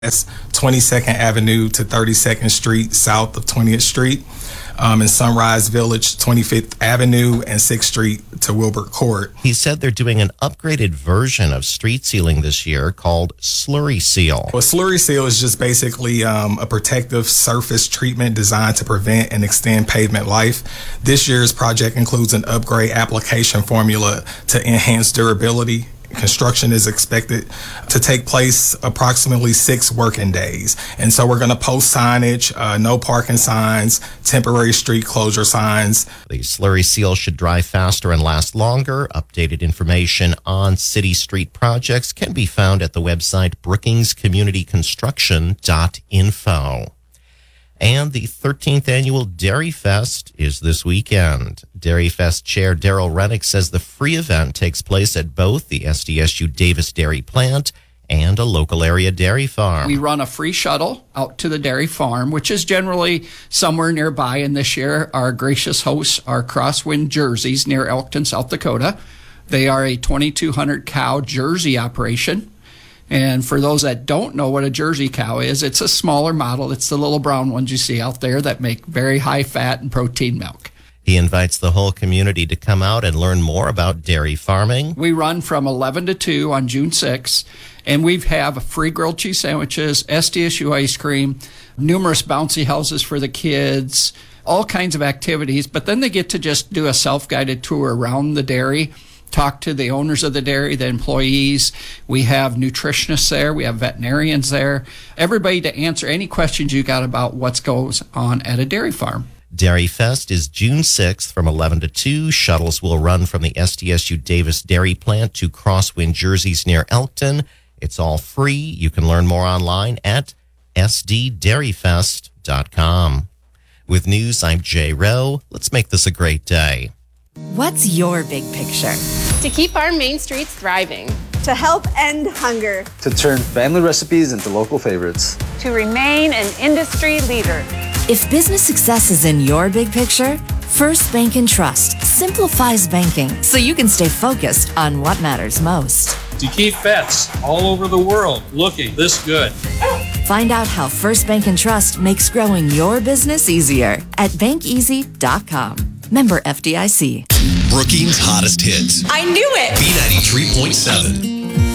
That's 22nd Avenue to 32nd Street, south of 20th Street. In Sunrise Village, 25th Avenue and 6th Street to Wilbert Court. He said they're doing an upgraded version of street sealing this year called Slurry Seal. Well, Slurry Seal is just basically a protective surface treatment designed to prevent and extend pavement life. This year's project includes an upgrade application formula to enhance durability. Construction is expected to take place approximately 6 working days. And so we're going to post signage, no parking signs, temporary street closure signs. The Slurry Seal should dry faster and last longer. Updated information on city street projects can be found at the website brookingscommunityconstruction.info. And the 13th annual Dairy Fest is this weekend. Dairy Fest Chair Daryl Rennick says the free event takes place at both the SDSU Davis Dairy Plant and a local area dairy farm. We run a free shuttle out to the dairy farm, which is generally somewhere nearby. And this year, our gracious hosts are Crosswind Jerseys near Elkton, South Dakota. They are a 2,200 cow Jersey operation. And for those that don't know what a Jersey cow is, it's a smaller model. It's the little brown ones you see out there that make very high fat and protein milk. He invites the whole community to come out and learn more about dairy farming. We run from 11 to 2 on June 6th, and we have free grilled cheese sandwiches, SDSU ice cream, numerous bouncy houses for the kids, all kinds of activities. But then they get to just do a self-guided tour around the dairy, talk to the owners of the dairy, the employees. We have nutritionists there. We have veterinarians there. Everybody to answer any questions you got about what goes on at a dairy farm. Dairy Fest is June 6th from 11 to 2. Shuttles will run from the SDSU Davis Dairy Plant to Crosswind Jerseys near Elkton. It's all free. You can learn more online at sddairyfest.com. With news, I'm Jay Rowe. Let's make this a great day. What's your big picture? To keep our main streets thriving. To help end hunger. To turn family recipes into local favorites. To remain an industry leader. If business success is in your big picture, First Bank & Trust simplifies banking so you can stay focused on what matters most. To keep vets all over the world looking this good. Find out how First Bank & Trust makes growing your business easier at bankeasy.com. Member FDIC. Brookings' hottest hits. I knew it! B93.7.